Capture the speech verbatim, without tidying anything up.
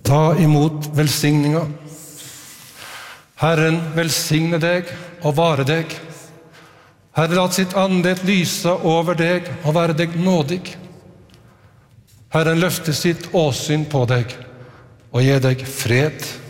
Ta imot velsigninga. Herren velsigne deg og vare deg. Herre, la sitt andet lyse over deg og være deg nådig. Herren løfte sitt åsyn på deg og gi deg fred.